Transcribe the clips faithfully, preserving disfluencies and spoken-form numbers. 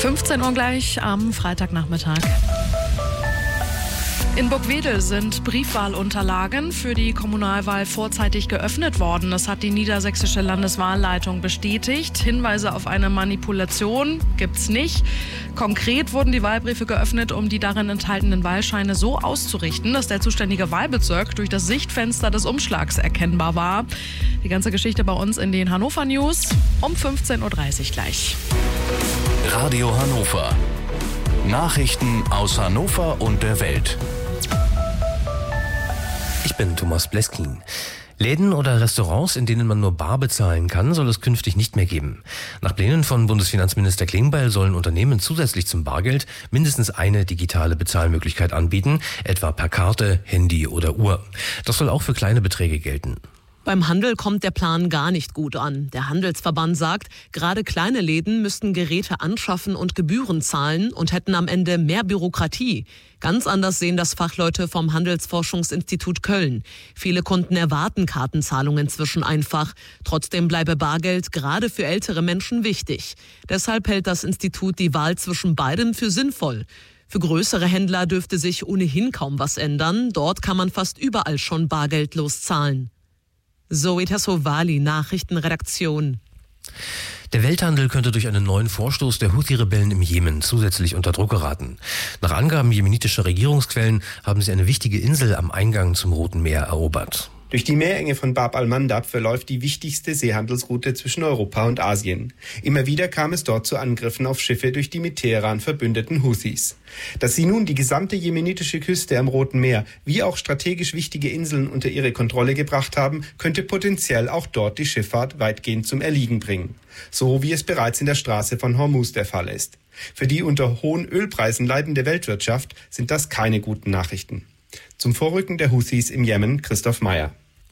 fünfzehn Uhr gleich am Freitagnachmittag. In Burgwedel sind Briefwahlunterlagen für die Kommunalwahl vorzeitig geöffnet worden. Das hat die niedersächsische Landeswahlleitung bestätigt. Hinweise auf eine Manipulation gibt's nicht. Konkret wurden die Wahlbriefe geöffnet, um die darin enthaltenen Wahlscheine so auszurichten, dass der zuständige Wahlbezirk durch das Sichtfenster des Umschlags erkennbar war. Die ganze Geschichte bei uns in den Hannover News um fünfzehn Uhr dreißig gleich. Radio Hannover. Nachrichten aus Hannover und der Welt. Ich bin Thomas Bleskin. Läden oder Restaurants, in denen man nur bar bezahlen kann, soll es künftig nicht mehr geben. Nach Plänen von Bundesfinanzminister Klingbeil sollen Unternehmen zusätzlich zum Bargeld mindestens eine digitale Bezahlmöglichkeit anbieten, etwa per Karte, Handy oder Uhr. Das soll auch für kleine Beträge gelten. Beim Handel kommt der Plan gar nicht gut an. Der Handelsverband sagt, gerade kleine Läden müssten Geräte anschaffen und Gebühren zahlen und hätten am Ende mehr Bürokratie. Ganz anders sehen das Fachleute vom Handelsforschungsinstitut Köln. Viele Kunden erwarten Kartenzahlungen inzwischen einfach. Trotzdem bleibe Bargeld gerade für ältere Menschen wichtig. Deshalb hält das Institut die Wahl zwischen beidem für sinnvoll. Für größere Händler dürfte sich ohnehin kaum was ändern. Dort kann man fast überall schon bargeldlos zahlen. Zoe Tassovali, Nachrichtenredaktion. Der Welthandel könnte durch einen neuen Vorstoß der Houthi-Rebellen im Jemen zusätzlich unter Druck geraten. Nach Angaben jemenitischer Regierungsquellen haben sie eine wichtige Insel am Eingang zum Roten Meer erobert. Durch die Meerenge von Bab al-Mandab verläuft die wichtigste Seehandelsroute zwischen Europa und Asien. Immer wieder kam es dort zu Angriffen auf Schiffe durch die mit Teheran verbündeten Houthis. Dass sie nun die gesamte jemenitische Küste am Roten Meer wie auch strategisch wichtige Inseln unter ihre Kontrolle gebracht haben, könnte potenziell auch dort die Schifffahrt weitgehend zum Erliegen bringen. So wie es bereits in der Straße von Hormuz der Fall ist. Für die unter hohen Ölpreisen leidende Weltwirtschaft sind das keine guten Nachrichten. Zum Vorrücken der Houthis im Jemen, Christoph Meyer.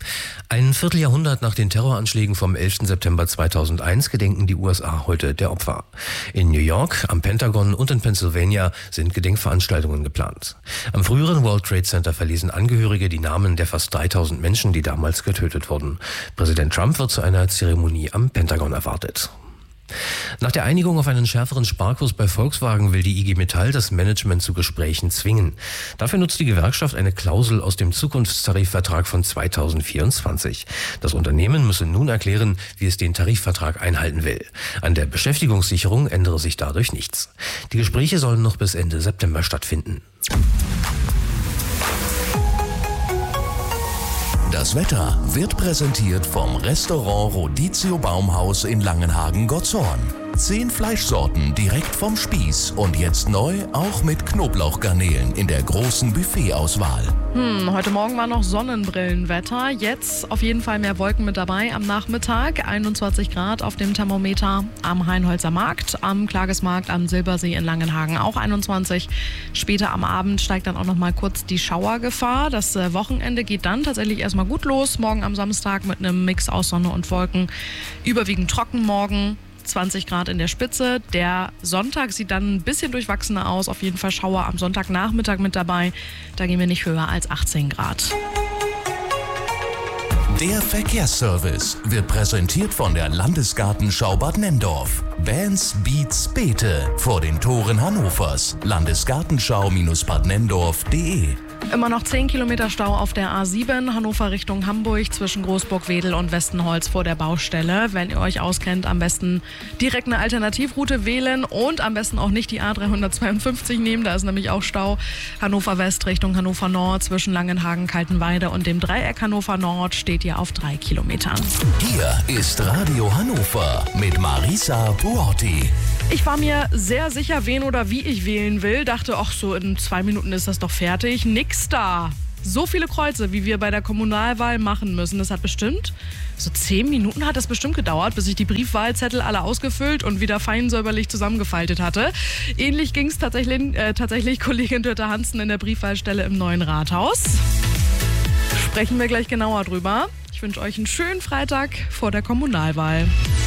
Ein Vierteljahrhundert nach den Terroranschlägen vom elften September zweitausendeins gedenken die U S A heute der Opfer. In New York, am Pentagon und in Pennsylvania sind Gedenkveranstaltungen geplant. Am früheren World Trade Center verlesen Angehörige die Namen der fast dreitausend Menschen, die damals getötet wurden. Präsident Trump wird zu einer Zeremonie am Pentagon erwartet. Nach der Einigung auf einen schärferen Sparkurs bei Volkswagen will die I G Metall das Management zu Gesprächen zwingen. Dafür nutzt die Gewerkschaft eine Klausel aus dem Zukunftstarifvertrag von zweitausendvierundzwanzig. Das Unternehmen müsse nun erklären, wie es den Tarifvertrag einhalten will. An der Beschäftigungssicherung ändere sich dadurch nichts. Die Gespräche sollen noch bis Ende September stattfinden. Das Wetter wird präsentiert vom Restaurant Rodizio Baumhaus in Langenhagen-Gottshorn. Zehn Fleischsorten direkt vom Spieß und jetzt neu auch mit Knoblauchgarnelen in der großen Buffetauswahl. Hm, heute Morgen war noch Sonnenbrillenwetter. Jetzt auf jeden Fall mehr Wolken mit dabei am Nachmittag. einundzwanzig Grad auf dem Thermometer am Heinholzer Markt, am Klagesmarkt am Silbersee in Langenhagen auch einundzwanzig. Später am Abend steigt dann auch noch mal kurz die Schauergefahr. Das Wochenende geht dann tatsächlich erstmal gut los. Morgen am Samstag mit einem Mix aus Sonne und Wolken. Überwiegend trocken morgen. zwanzig Grad in der Spitze. Der Sonntag sieht dann ein bisschen durchwachsener aus. Auf jeden Fall Schauer am Sonntagnachmittag mit dabei. Da gehen wir nicht höher als achtzehn Grad. Der Verkehrsservice wird präsentiert von der Landesgartenschau Bad Nenndorf. Bands, Beats, Beete vor den Toren Hannovers. Landesgartenschau Bad Nenndorf punkt de. Immer noch zehn Kilometer Stau auf der A sieben, Hannover Richtung Hamburg, zwischen Großburg-Wedel und Westenholz vor der Baustelle. Wenn ihr euch auskennt, am besten direkt eine Alternativroute wählen und am besten auch nicht die A dreihundertzweiundfünfzig nehmen, da ist nämlich auch Stau. Hannover West Richtung Hannover Nord, zwischen Langenhagen, Kaltenweide und dem Dreieck Hannover Nord steht ihr auf drei Kilometern. Hier ist Radio Hannover mit Marisa Buotti. Ich war mir sehr sicher, wen oder wie ich wählen will. Dachte, ach so, in zwei Minuten ist das doch fertig. Nix da. So viele Kreuze, wie wir bei der Kommunalwahl machen müssen. Das hat bestimmt, so zehn Minuten hat das bestimmt gedauert, bis ich die Briefwahlzettel alle ausgefüllt und wieder fein säuberlich zusammengefaltet hatte. Ähnlich ging es tatsächlich, äh, tatsächlich Kollegin Dörte Hansen in der Briefwahlstelle im Neuen Rathaus. Sprechen wir gleich genauer drüber. Ich wünsche euch einen schönen Freitag vor der Kommunalwahl.